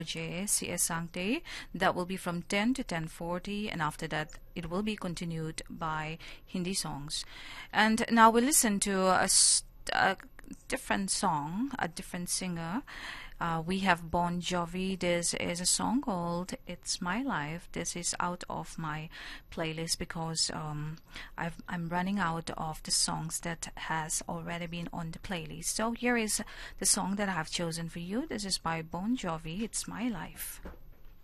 J CS Sancte. That will be from 10 to 10:40, and after that it will be continued by Hindi songs. And now we listen to a different song, a different singer. We have Bon Jovi. This is a song called "It's My Life." This is out of my playlist because I'm running out of the songs that has already been on the playlist. So here is the song that I have chosen for you. This is by Bon Jovi. It's My Life.